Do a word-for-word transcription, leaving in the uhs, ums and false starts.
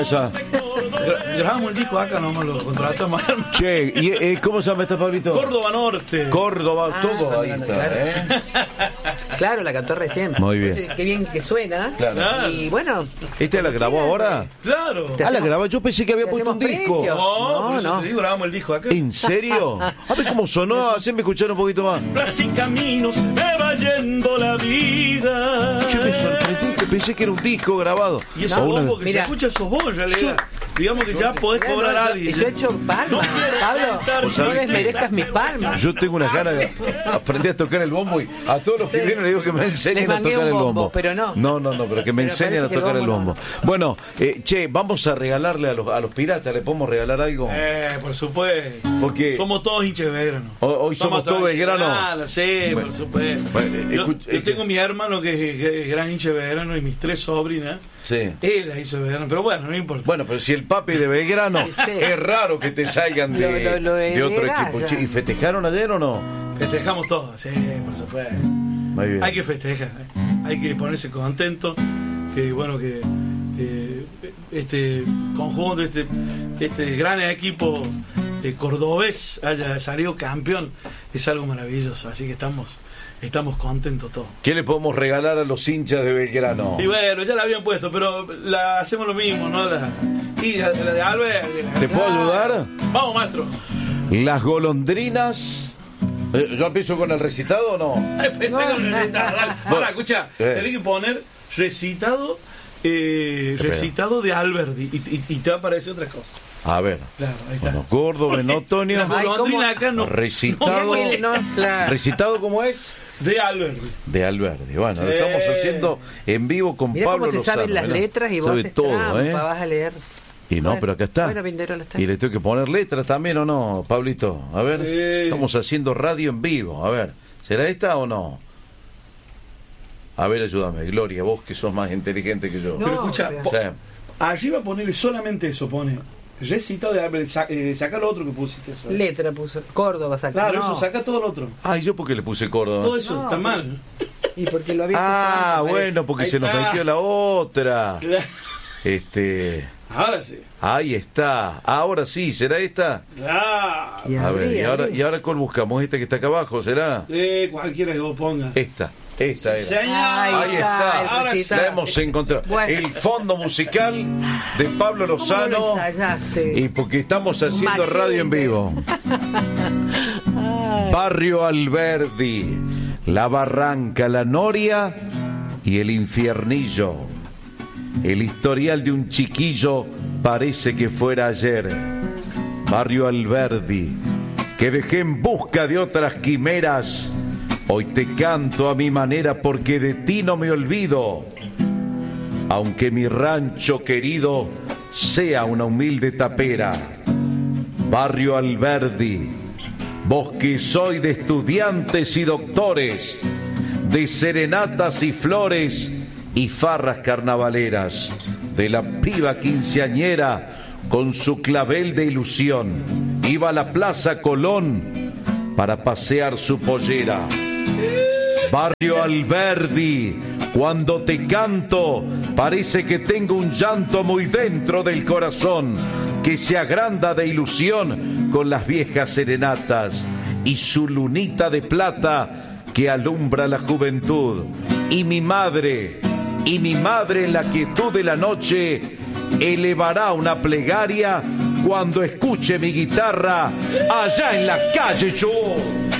Ya. Gra- Grabamos el disco acá, nomás lo contratamos. Che, ¿y, eh, ¿cómo se llama esta, Pablito? Córdoba Norte. Córdoba, Ah, todo ahí claro, está, claro. ¿eh? Claro, la cantó recién. Muy bien. Entonces, qué bien que suena. Claro. Y bueno, ¿Esta la grabó ahora? Claro. Te Ah, la hacemos- grabó. Yo pensé que había te puesto un hacemos disco. precio. No, No, por eso no. te digo, grabamos el disco acá. ¿En serio? A ver cómo sonó. Haceme escuchar un poquito más. Así caminos me va yendo la vida. Che, me sorprendí que pensé que era un disco grabado. Y esos O una- bombos que Mira. se escucha, esos vos en realidad. Digamos que ya podés Mirá, cobrar no, a yo- alguien. Yo he hecho palmas, No quiero Pablo. cantar No ¿sabes? desmerezcas mis palmas. Yo tengo unas ganas de aprender a tocar el bombo y a todos los que Sí. vienen les digo que me enseñen Les a mangué tocar un el bombo, bombo. pero no. No, no, no, pero que me Pero enseñen a parece que el tocar el bombo bombo. Bueno, eh, che, vamos a regalarle a los, a los piratas, ¿le podemos regalar algo? Eh, por supuesto. Porque- somos todos hinchas de Belgrano. Hoy- hoy somos todos Belgrano. Belgrano, sí, Bueno. por supuesto. Bueno, eh, yo, escuch- yo tengo mi hermano que es, que es gran hincha de Belgrano y mis tres sobrinas. Sí. Él la hizo de Belgrano, pero bueno, no importa. Bueno, pero si el papi de Belgrano, Sí. es raro que te salgan de, Lo- lo- lo de otro heredás equipo. ya. Che, ¿y festejaron ayer o no? Festejamos todos, sí, por supuesto. Muy bien. Hay que festejar, ¿eh? Hay que ponerse contento, que bueno que eh, este conjunto, este, este gran equipo eh, cordobés haya salido campeón, es algo maravilloso, así que estamos, estamos contentos todos. ¿Qué le podemos regalar a los hinchas de Belgrano? Y bueno, ya la habían puesto, pero la hacemos lo mismo, ¿no? La, y la, la de Albert. la- ¿Te puedo ayudar? Vamos, maestro. Las golondrinas. Eh, ¿Yo empiezo con el recitado o no? Empecé con el recitado, dale. Ahora, escucha, Eh. tenés que poner recitado, eh, Espera. recitado de Alberti y, y, y te va a aparecer otra cosa. A ver. Claro, ahí está. Bueno, Córdoba en otoño. La Ay, golondrina ¿cómo? acá no. Recitado. No, claro. ¿Recitado cómo es? De Alberti. De Alberti. Bueno, lo Sí. estamos haciendo en vivo con Mirá Pablo cómo se Lozano. saben las mirá. letras y vos Sabe haces todo, trampa, ¿eh? vas a leer. Y no, Bueno, pero acá está. bueno, Vinderola está. Y le tengo que poner letras también o no, Pablito. A ver, Sí. estamos haciendo radio en vivo. A ver, ¿será esta o no? A ver, ayúdame, Gloria, vos que sos más inteligente que yo. No, Pero escucha, pero- po- Sí. arriba ponele solamente eso, pone. Recitado de Alberti. Sa- eh, saca lo otro que pusiste. Eso. Letra puso. Córdoba saca. Claro, no. eso, saca todo lo otro. Ay, ¿yo por qué le puse Córdoba? Todo eso No, está pero- mal. Y porque lo había Ah, puesto antes, bueno, porque Ahí se nos está. metió la otra. Este, Ahora sí. ahí está. Ahora sí, ¿será esta? Claro. Y A ver, abrí, ¿y ahora, abrí. ¿y ahora cuál buscamos? ¿Esta que está acá abajo? ¿Será? Eh, cualquiera que vos pongas. Esta, esta era. Señor. Ahí Ahí está, está, el Ahora sí. recital. la hemos encontrado. Bueno. El fondo musical de Pablo ¿Cómo Lozano. lo ensayaste? Y porque estamos haciendo Machete. radio en vivo. Ay. Barrio Alberdi, La Barranca, La Noria y el Infiernillo. El historial de un chiquillo parece que fuera ayer. Barrio Alberdi, que dejé en busca de otras quimeras. Hoy te canto a mi manera porque de ti no me olvido. Aunque mi rancho querido sea una humilde tapera. Barrio Alberdi, vos que soy de estudiantes y doctores, de serenatas y flores y farras carnavaleras, de la piba quinceañera con su clavel de ilusión, iba a la Plaza Colón para pasear su pollera. Barrio Alberdi, cuando te canto, parece que tengo un llanto muy dentro del corazón, que se agranda de ilusión con las viejas serenatas y su lunita de plata que alumbra la juventud. Y mi madre, y mi madre en la quietud de la noche, elevará una plegaria cuando escuche mi guitarra allá en la calle Chubut.